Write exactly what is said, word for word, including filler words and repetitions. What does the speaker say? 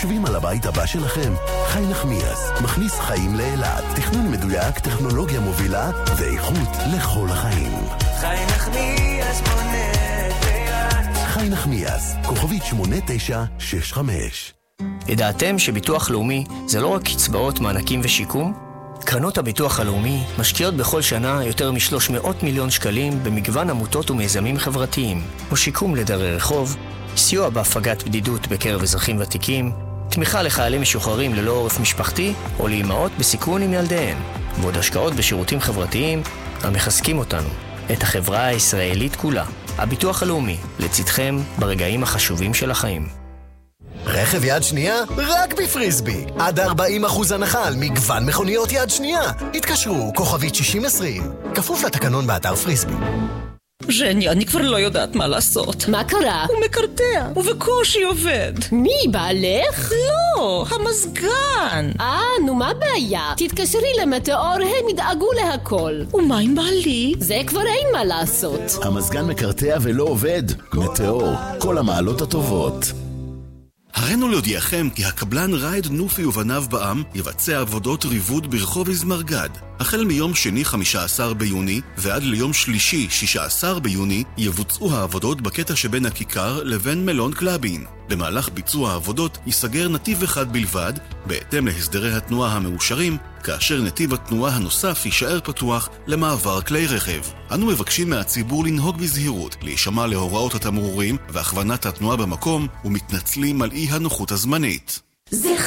חושבים על הבית הבא שלכם? חי נחמיאס מכניס חיים לאילת. תכנון מדויק, טכנולוגיה מובילה ואיכות לכל החיים. חי נחמיאס בונה את אילת. חי נחמיאס, כוכבית שמונה תשע שש חמש. ידעתם שביטוח לאומי זה לא רק קצבאות, מענקים ושיקום? קרנות הביטוח הלאומי משקיעות בכל שנה יותר מ-שלוש מאות מיליון שקלים במגוון עמותות ומיזמים חברתיים, או שיקום לדרי רחוב, סיוע בהפגת בדידות בקרב אזרחים ותיקים, תמיכה לחיילים משוחררים ללא עורף משפחתי, או לאימהות בסיכון עם ילדיהם, ועוד השקעות בשירותים חברתיים המחזקים אותנו, את החברה הישראלית כולה. הביטוח הלאומי, לצדכם ברגעים החשובים של החיים. רכב יד שנייה? רק בפריסבי. עד ארבעים אחוז הנחה על מגוון מכוניות יד שנייה. התקשרו, כוכבית שישים עשרים. כפוף לתקנון באתר פריסבי. ז'ני, אני כבר לא יודעת מה לעשות. מה קרה? הוא מקרטע, ובקושי עובד. מי, בעלך? לא, המזגן. אה, נו מה הבעיה? תתקשרי למטאור, הם ידאגו להכל. ומה עם בעלי? זה כבר אין מה לעשות. המזגן מקרטע ולא עובד. מטאור, כל המעלות הטובות. הרינו להודיעכם כי הקבלן רייד נופי ובניו בעם יבצע עבודות ריבוד ברחוב איזמרגד. החל מיום שני חמישה עשר ביוני ועד ליום שלישי שישה עשר ביוני יבוצעו העבודות בקטע שבין הכיכר לבין מלון קלאבין. במהלך ביצוע העבודות ייסגר נתיב אחד בלבד בהתאם להסדרי התנועה המאושרים, כאשר נתיב התנועה הנוסף יישאר פתוח למעבר כלי רכב. אנו מבקשים מהציבור לנהוג בזהירות, להישמע להוראות התמרורים והכוונת התנועה במקום, ומתנצלים על אי הנוחות הזמנית. זה